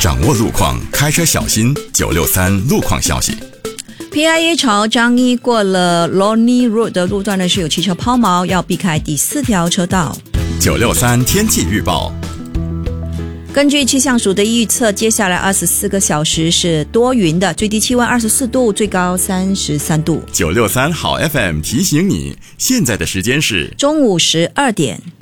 掌握路况，开车小心。963路况消息。 PIA 朝张一过了 Lonely Road 的路段呢是有汽车抛锚，要避开第4条车道。 963天气预报。 根据气象署的预测，接下来24个小时是多云的，最低气温24度，最高33度。 963好 FM 提醒你，现在的时间是中午12点。